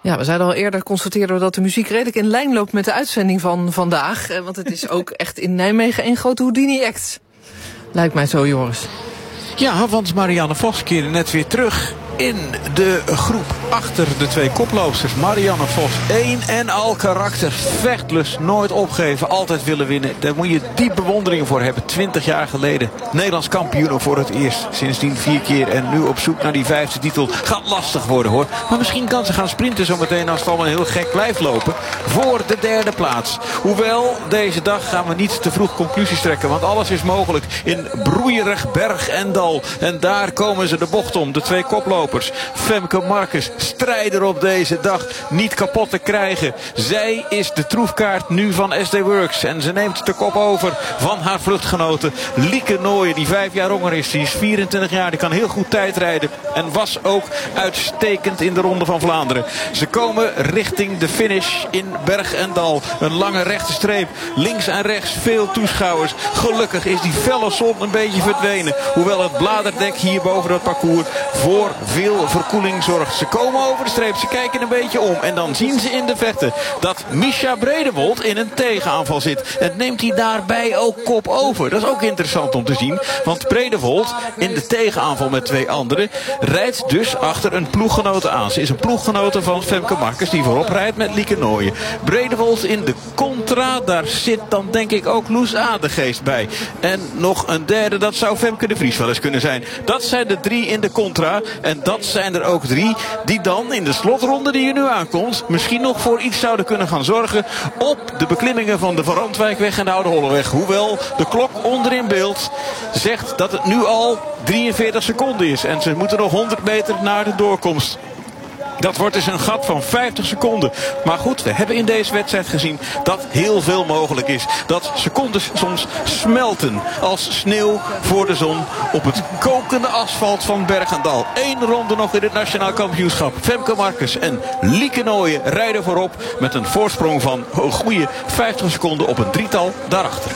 Ja, we zeiden al eerder, constateerden we dat de muziek redelijk in lijn loopt met de uitzending van vandaag. Want het is ook echt in Nijmegen één grote Houdini-act. Lijkt mij zo, Joris. Ja, want Marianne Vos keerde net weer terug in de groep achter de twee koploopsters. Marianne Vos, één en al karakter. Vechtlust, nooit opgeven, altijd willen winnen. Daar moet je diep bewondering voor hebben. 20 jaar geleden Nederlands kampioen voor het eerst. Sindsdien 4 keer en nu op zoek naar die 5e titel. Gaat lastig worden hoor. Maar misschien kan ze gaan sprinten zometeen als het allemaal heel gek blijft lopen. Voor de 3e plaats. Hoewel, deze dag gaan we niet te vroeg conclusies trekken. Want alles is mogelijk in broeierig berg en dal. En daar komen ze de bocht om. De twee koplopers. Femke Marcus, strijder op deze dag, niet kapot te krijgen. Zij is de troefkaart nu van SD Worx. En ze neemt de kop over van haar vluchtgenote Lieke Nooijen, die 5 jaar jonger is. Die is 24 jaar, die kan heel goed tijdrijden. En was ook uitstekend in de Ronde van Vlaanderen. Ze komen richting de finish in Berg en Dal. Een lange rechte streep. Links en rechts veel toeschouwers. Gelukkig is die felle zon een beetje verdwenen. Hoewel het bladerdek hier boven het parcours voor veel verkoeling zorgt. Ze komen over de streep, ze kijken een beetje om. En dan zien ze in de verte dat Mischa Bredewold in een tegenaanval zit. En neemt hij daarbij ook kop over. Dat is ook interessant om te zien. Want Bredewold in de tegenaanval met 2 anderen rijdt dus achter een ploeggenote aan. Ze is een ploeggenote van Femke Marcus die voorop rijdt met Lieke Nooijen. Bredewold in de contra, daar zit dan denk ik ook Loes Adegeest bij. En nog een derde, dat zou Femke de Vries wel eens kunnen zijn. Dat zijn de 3 in de contra. En dat zijn er ook 3 die dan in de slotronde die er nu aankomt misschien nog voor iets zouden kunnen gaan zorgen op de beklimmingen van de Van Randwijkweg en de Oude Holleweg. Hoewel de klok onderin beeld zegt dat het nu al 43 seconden is. En ze moeten nog 100 meter naar de doorkomst. Dat wordt dus een gat van 50 seconden. Maar goed, we hebben in deze wedstrijd gezien dat heel veel mogelijk is. Dat secondes soms smelten als sneeuw voor de zon op het kokende asfalt van Berg en Dal. 1 ronde nog in het nationaal kampioenschap. Femke Marcus en Lieke Nooijen rijden voorop met een voorsprong van een goede 50 seconden op een 3-tal daarachter.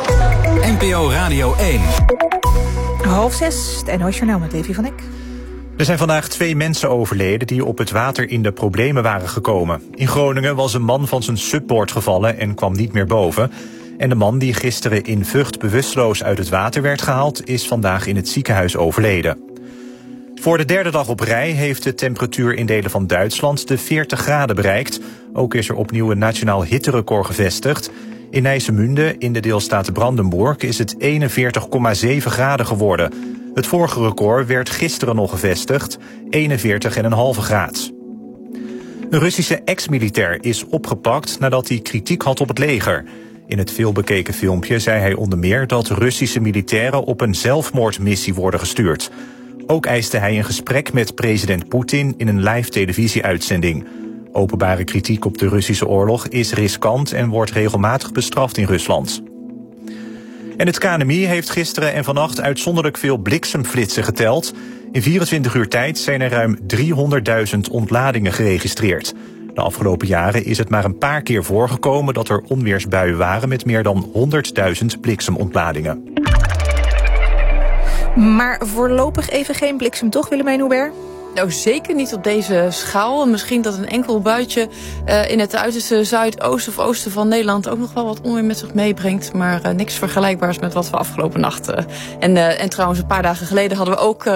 NPO Radio 1. 5:30, het NOS Journaal met Levi van Eck. Er zijn vandaag 2 mensen overleden die op het water in de problemen waren gekomen. In Groningen was een man van zijn supboard gevallen en kwam niet meer boven. En de man die gisteren in Vught bewusteloos uit het water werd gehaald, is vandaag in het ziekenhuis overleden. Voor de 3e dag op rij heeft de temperatuur in delen van Duitsland de 40 graden bereikt. Ook is er opnieuw een nationaal hitterecord gevestigd. In Nijsselmunde, in de deelstaat Brandenburg, is het 41,7 graden geworden. Het vorige record werd gisteren nog gevestigd, 41,5 graad. Een Russische ex-militair is opgepakt nadat hij kritiek had op het leger. In het veelbekeken filmpje zei hij onder meer dat Russische militairen op een zelfmoordmissie worden gestuurd. Ook eiste hij een gesprek met president Poetin in een live televisieuitzending. Openbare kritiek op de Russische oorlog is riskant en wordt regelmatig bestraft in Rusland. En het KNMI heeft gisteren en vannacht uitzonderlijk veel bliksemflitsen geteld. In 24 uur tijd zijn er ruim 300.000 ontladingen geregistreerd. De afgelopen jaren is het maar een paar keer voorgekomen dat er onweersbuien waren met meer dan 100.000 bliksemontladingen. Maar voorlopig even geen bliksem, toch, Willemijn Hubert? Nou, zeker niet op deze schaal. Misschien dat een enkel buitje in het uiterste zuidoosten of oosten van Nederland ook nog wel wat onweer met zich meebrengt. Maar niks vergelijkbaars met wat we afgelopen nacht. En trouwens, een paar dagen geleden hadden we ook